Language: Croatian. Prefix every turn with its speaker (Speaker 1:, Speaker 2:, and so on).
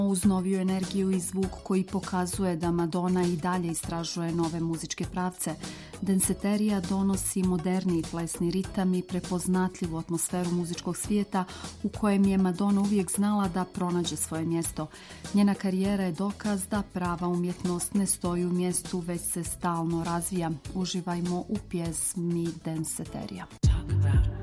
Speaker 1: Uz noviju energiju i zvuk koji pokazuje da Madonna i dalje istražuje nove muzičke pravce, Danceteria donosi moderni plesni ritam i prepoznatljivu atmosferu muzičkog svijeta u kojem je Madonna uvijek znala da pronađe svoje mjesto. Njena karijera je dokaz da prava umjetnost ne stoji u mjestu, već se stalno razvija. Uživajmo u pjesmi Danceteria.